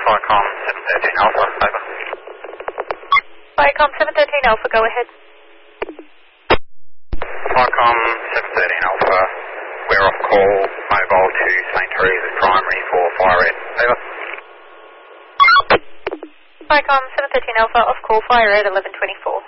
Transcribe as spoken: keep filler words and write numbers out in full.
Viacom seven thirteen Alpha, over. Viacom seven thirteen Alpha, go ahead. Viacom seven thirteen Alpha, we're off call, mobile to Saint Teresa's Primary for fire red, over. Viacom seven thirteen Alpha, off call, fire red eleven twenty-four.